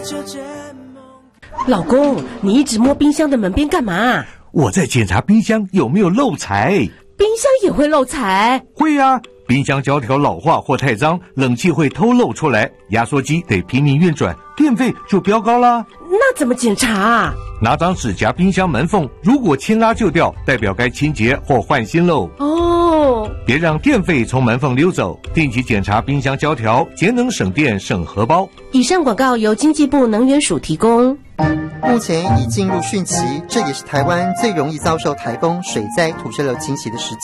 老公，你一直摸冰箱的门边干嘛？ 我在检查冰箱有没有漏财。 冰箱也会漏财？ 会啊，冰箱胶条老化或太脏，冷气会偷漏出来，压缩机得拼命运转，电费就飙高啦。 那怎么检查啊？ 拿张纸夹冰箱门缝，如果牵拉就掉，代表该清洁或换新喽。 哦， 别让电费从门缝溜走，定期检查冰箱胶条，节能省电省荷包。 以上广告由经济部能源署提供。 目前已进入汛期，这也是台湾最容易遭受台风、水灾、土石流侵袭的时期。